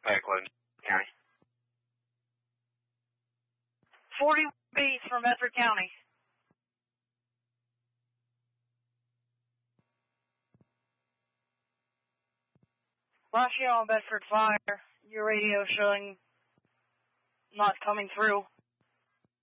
Backload County. 40 B's from Bedford County. Last year on Bedford Fire, your radio showing not coming through.